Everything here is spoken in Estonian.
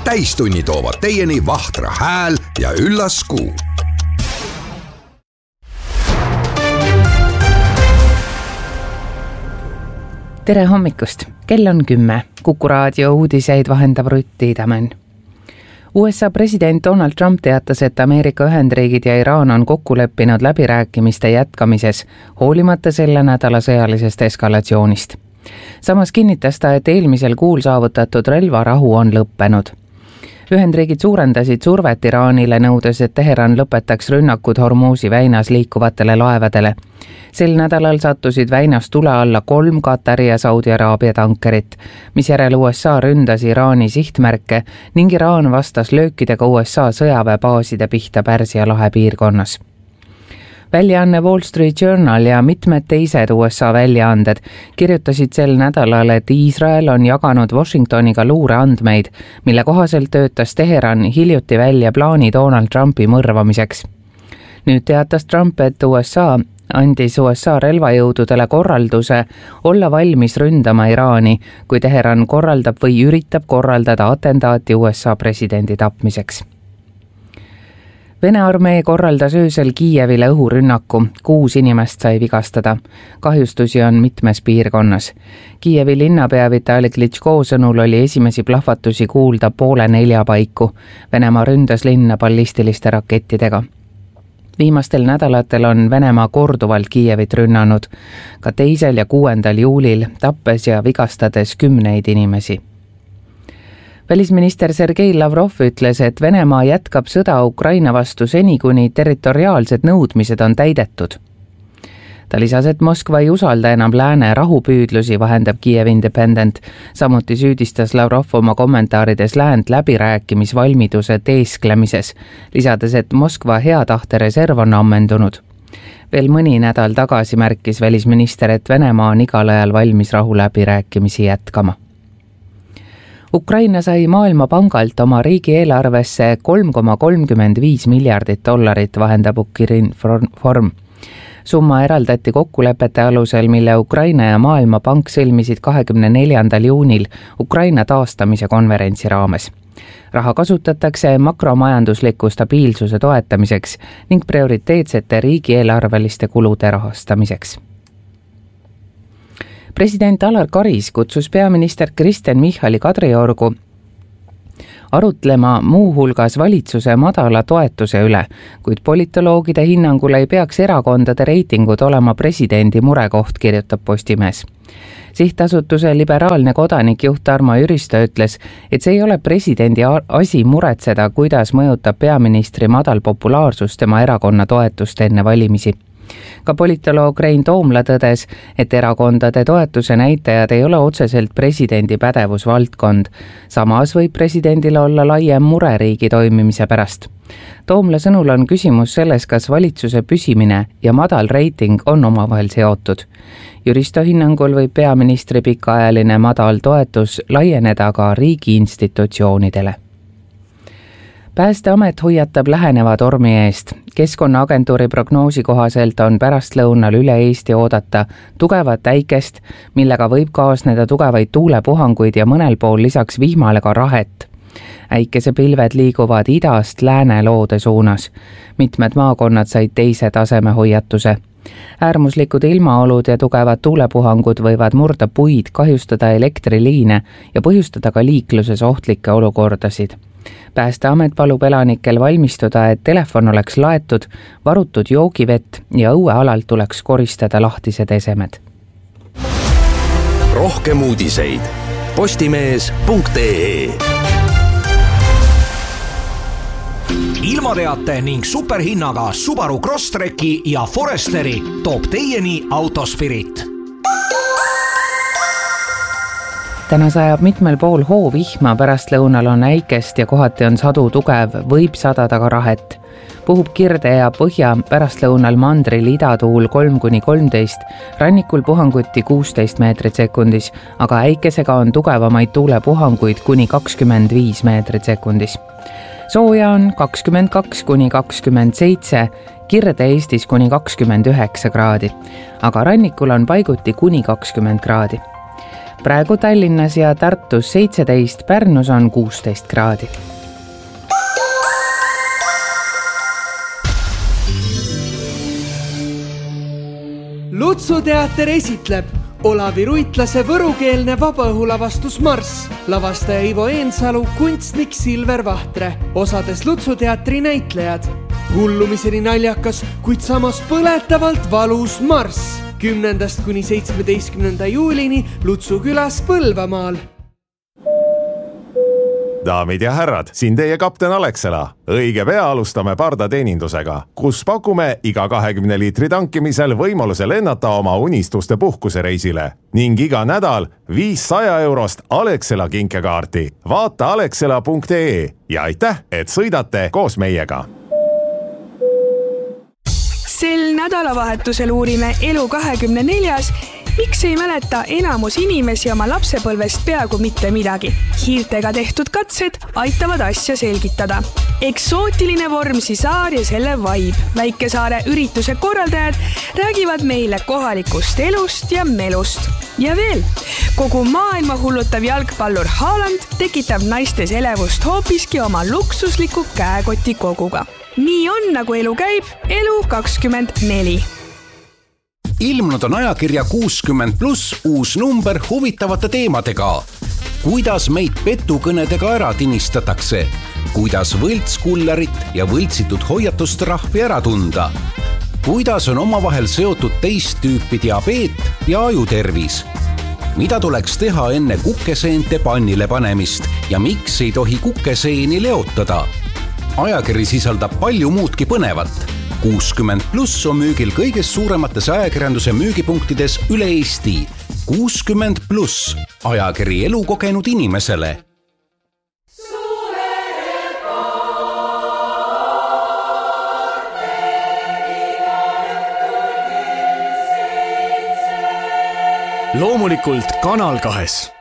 Täistunni toovad teieni Vahtra hääl ja üllas kuu. Tere hommikust! Kell on 10. Kuku raadio uudiseid vahendab Rutt Tiidamäen. USA president Donald Trump teatas, et Ameerika Ühendriigid ja Iraan on kokku leppinud läbirääkimiste jätkamises, hoolimata selle nädala sõjalisest eskalatsioonist. Samas kinnitas ta, et eelmisel kuul saavutatud relvarahu on lõppenud. Ühendriigid suurendasid survet Iraanile, nõudes, et Teheran lõpetaks rünnakud Hormuzi väinas liikuvatele laevadele. Sel nädalal sattusid väinas tule alla 3 Katari ja Saudi Araabia tankerit, mis järel USA ründas Iraani sihtmärke ning Iraan vastas löökidega USA sõjaväebaaside pihta Pärsia lahe piirkonnas. Väljaanne Wall Street Journal ja mitmed teised USA väljaanded kirjutasid sel nädalal, et Iisrael on jaganud Washingtoniga luureandmeid, mille kohaselt töötas Teheran hiljuti välja plaani Donald Trumpi mõrvamiseks. Nüüd teatas Trump, et USA andis USA relvajõududele korralduse olla valmis ründama Iraani, kui Teheran korraldab või üritab korraldada atentaati USA presidendi tapmiseks. Vene armee korraldas öösel Kiievile õhurünnaku, 6 inimest sai vigastada. Kahjustusi on mitmes piirkonnas. Kiievi linnapea Vitali Klitschko sõnul oli esimesi plahvatusi kuulda 3:30 paiku. Venemaa ründas linna ballistiliste rakettidega. Viimastel nädalatel on Venemaa korduvalt Kiievit rünnanud, ka 2. ja 6. juulil, tappes ja vigastades 10 inimesi. Välisminister Sergei Lavrov ütles, et Venemaa jätkab sõda Ukraina vastu seni, kuni territoriaalsed nõudmised on täidetud. Ta lisas, et Moskva ei usalda enam lääne rahupüüdlusi, vahendab Kiev Independent. Samuti süüdistas Lavrov oma kommentaarides läänt läbirääkimisvalmiduse teesklemises, lisades, et Moskva hea tahte reserv on ammendunud. Veel mõni nädal tagasi märkis välisminister, et Venemaa on igal ajal valmis rahuläbirääkimisi jätkama. Ukraina sai Maailmapangalt oma riigieelarvesse $3,35 miljardit, vahendab Ukrinform. Summa eraldati kokkulepete alusel, mille Ukraina ja Maailmapank sõlmisid 24. juunil Ukraina taastamise konverentsi raames. Raha kasutatakse makromajandusliku stabiilsuse toetamiseks ning prioriteetsete riigieelarveliste kulude rahastamiseks. President Alar Karis kutsus peaminister Kristen Michali Kadriorgu arutlema muuhulgas valitsuse madala toetuse üle, kuid politoloogide hinnangul ei peaks erakondade reitingud olema presidendi murekoht, kirjutab Postimees. Sihtasutuse liberaalne kodanikjuht Tarmo Jüristo ütles, et see ei ole presidendi asi muretseda, kuidas mõjutab peaministri madal populaarsus tema erakonna toetust enne valimisi. Ka politoloog Rein Toomla tõdes, et erakondade toetuse näitajad ei ole otseselt presidendi pädevusvaldkond. Samas võib presidendil olla laiem mure riigi toimimise pärast. Toomla sõnul on küsimus selles, kas valitsuse püsimine ja madal reiting on omavahel seotud. Jüristo hinnangul võib peaministri pikaajaline madal toetus laieneda ka riigi institutsioonidele. Päästeamet hoiatab läheneva tormi eest. Keskkonnaagentuuri prognoosi kohaselt on pärastlõunal üle Eesti oodata tugevat äikest, millega võib kaasneda tugevaid tuulepuhanguid ja mõnel pool lisaks vihmale ka rahet. Äikesepilved liiguvad idast lääne loode suunas. Mitmed maakonnad said teise taseme hoiatuse. Äärmuslikud ilmaolud ja tugevad tuulepuhangud võivad murda puid, kahjustada elektriliine ja põhjustada ka liikluses ohtlikke olukordasid. Päästeamet palub elanikel valmistuda, et telefon oleks laetud, varutud joogivett ja õuealalt tuleks koristada lahtised esemed. Rohkem uudiseid postimees.ee. Ilmateate ning superhinnaga Subaru Crosstreki ja Foresteri toob teieni Autospirit. Täna sajab mitmel pool hoovihma, pärastlõunal on äikest ja kohati on sadu tugev, võib sadada ka rahet. Puhub kirde ja põhja, pärastlõunal mandril idatuul 3-13, rannikul puhanguti 16 meetrit sekundis, aga äikesega on tugevamaid tuulepuhanguid kuni 25 meetrit sekundis. Sooja on 22-27, kirde Eestis kuni 29 kraadi, aga rannikul on paiguti kuni 20 kraadi. praegu Tallinnas ja Tartus 17, Pärnus on 16 kraadi. Lutsuteater esitleb Olavi Ruitlase võrukeelne vabaõhulavastus Marss, lavastaja Ivo Eensalu, kunstnik Silver Vahtre, osades Lutsuteatri näitlejad. Hullumiseni naljakas, kuid samas põletavalt valus Marss 10. kuni 17. juulini Lutsu külas Põlvamaal. Daamid ja härrad, siin teie kapten Alexela. Õige pea alustame pardateenindusega, kus pakume iga 20 liitri tankimisel võimaluse lennata oma unistuste puhkusereisile ning iga nädal 500 eurost Alexela kinkekaarti. Vaata alexela.ee ja aitäh, et sõidate koos meiega. Sel nädalavahetusel uurime Elu24, miks ei mäleta enamus inimesi oma lapsepõlvest peaaegu mitte midagi. Hiirtega tehtud katsed aitavad asja selgitada. Eksootiline Vormsi saar ja selle vibe. Väikesaare ürituse korraldajad räägivad meile kohalikust elust ja melust. Ja veel, kogu maailma hullutav jalgpallur Haaland tekitab naistes elevust hoopiski oma luksusliku käekoti koguga. Nii on, nagu elu käib, Elu24. Ilmunud on ajakirja 60+ uus number huvitavate teemadega. Kuidas meid petukõnedega ära tinistatakse? Kuidas võltskullarit ja võltsitud hoiatustrahvi ära tunda? Kuidas on omavahel seotud teist tüüpi diabeet ja ajutervis? Mida tuleks teha enne kukeseente pannile panemist ja miks ei tohi kukeseeni leotada? Ajakiri sisaldab palju muudki põnevat. 60+ on müügil kõigest suuremates ajakirjanduse müügipunktides üle Eesti. 60+, ajakiri elu kogenud inimesele. Loomulikult Kanal 2.